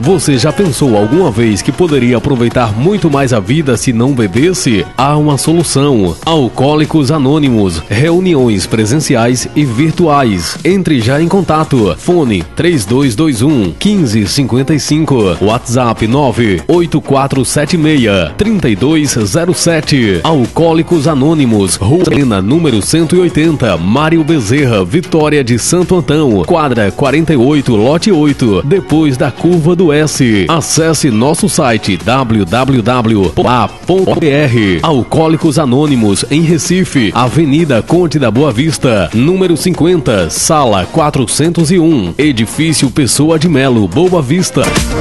Você já pensou alguma vez que poderia aproveitar muito mais a vida se não bebesse? Há uma solução. Alcoólicos Anônimos. Reuniões presenciais e virtuais. Entre já em contato. Fone 3221 1555. WhatsApp 98476 3207. Alcoólicos Anônimos. Rua Helena, número 180. Mário Bezerra, Vitória de Santo Antão. Quadra 48, lote 8. Depois da curva do S. Acesse nosso site www.a.br. Alcoólicos Anônimos em Recife, Avenida Conde da Boa Vista, número 50, sala 401, Edifício Pessoa de Melo, Boa Vista.